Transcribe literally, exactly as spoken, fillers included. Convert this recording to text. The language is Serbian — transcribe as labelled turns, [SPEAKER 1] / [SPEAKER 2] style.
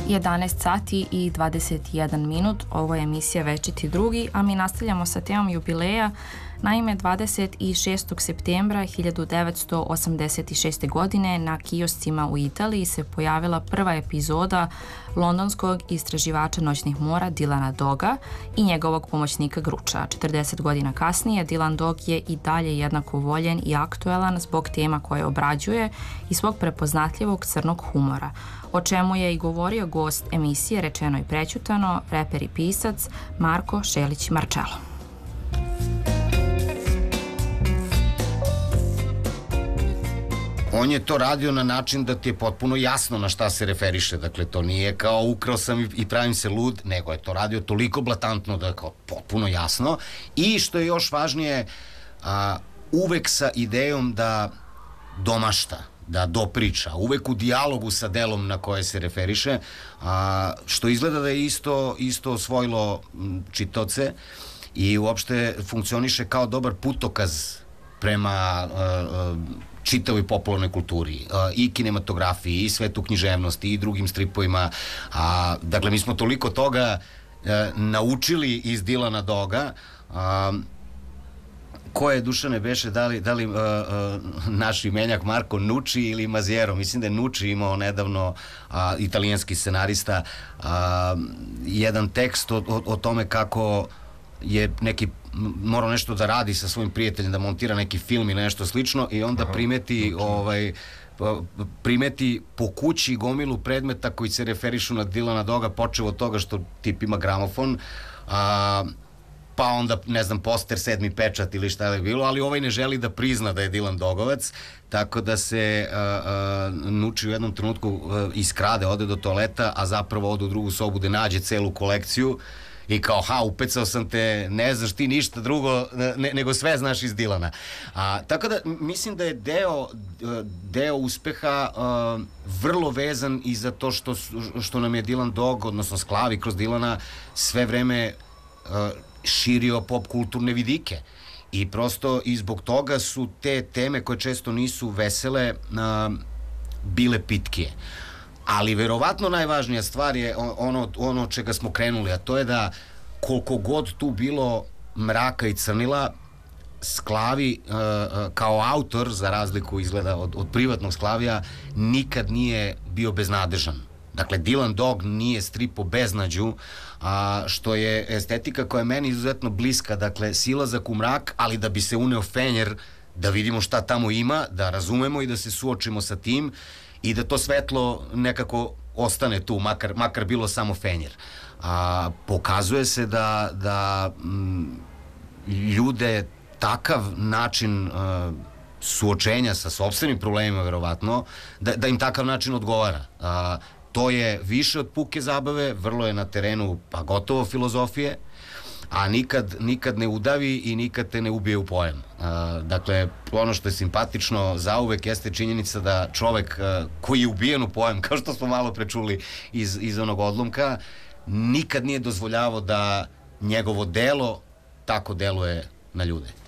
[SPEAKER 1] jedanaest sati i dvadeset jedan minut, ovo je emisija Večiti drugi, a mi nastavljamo sa temom jubileja. Naime, dvadeset šestog septembra hiljadu devetsto osamdeset šeste. godine na kioscima u Italiji se pojavila prva epizoda londonskog istraživača noćnih mora Dylana Dogga i njegovog pomoćnika Gruča. četrdeset godina kasnije Dylan Dogg je i dalje jednako voljen i aktuelan zbog tema koje obrađuje i svog prepoznatljivog crnog humora, o čemu je i govorio gost emisije Rečeno i prećutano, reper i pisac Marko Šelić Marcello.
[SPEAKER 2] On je to radio na način da ti je potpuno jasno na šta se referiše, dakle to nije kao ukrao sam i pravim se lud, nego je to radio toliko blatantno da je kao potpuno jasno i što je još važnije, a, uvek sa idejom da domašta, da dopriča, uvek u dijalogu sa delom na koje se referiše, a, što izgleda da je isto, isto osvojilo čitaoce i uopšte funkcioniše kao dobar putokaz prema a, a, čitavoj popularnoj kulturi, a, i kinematografiji, i svetu književnosti, i drugim stripovima. A, dakle, mi smo toliko toga a, naučili iz Dylana Dogga. A, ko je, Dušane, beše, da li, da li uh, uh, naš imenjak Marko Nucci ili Maziero? Mislim da je Nucci imao nedavno, uh, italijanski scenarista, uh, jedan tekst o, o, o tome kako je neki morao nešto da radi sa svojim prijateljem, da montira neki film ili nešto slično i onda primeti ovaj primeti po kući gomilu predmeta koji se referišu na Dylana Dogga, počev od toga što tip ima gramofon, a pa onda, ne znam, poster, sedmi pečat ili šta je bilo, ali ovaj ne želi da prizna da je Dylan Doggovac, tako da se uh, uh, Nucci u jednom trenutku uh, iskrade, ode do toaleta, a zapravo ode u drugu sobu da nađe celu kolekciju i kao, ha, upecao sam te, ne znaš ti ništa drugo, ne, nego sve znaš iz Dylana. A, tako da, mislim da je deo, deo uspeha uh, vrlo vezan i za to što, što nam je Dylan Dogg, odnosno Sklavi kroz Dylana, sve vreme uh, širio pop kulturne vidike i prosto i zbog toga su te teme koje često nisu vesele uh, bile pitkije. Ali verovatno najvažnija stvar je ono, ono čega smo krenuli, a to je da koliko god tu bilo mraka i crnila, Sklavi uh, kao autor, za razliku izgleda od, od privatnog Sklavija, nikad nije bio beznadežan. Dakle, Dylan Dogg nije strip o beznađu, a, što je estetika koja je meni izuzetno bliska, dakle, silazak u mrak, ali da bi se uneo fenjer, da vidimo šta tamo ima, da razumemo i da se suočimo sa tim i da to svetlo nekako ostane tu, makar, makar bilo samo fenjer. A, pokazuje se da, da m, ljude takav način a, suočenja sa sopstvenim problemima, verovatno, da, da im takav način odgovara. A, To je više od puke zabave, vrlo je na terenu, pa gotovo filozofije, a nikad, nikad ne udavi i nikad te ne ubije u pojam. A, dakle, ono što je simpatično zauvek jeste činjenica da čovek a, koji je ubijen u pojam, kao što smo malo prečuli iz, iz onog odlomka, nikad nije dozvoljavao da njegovo delo tako deluje na ljude.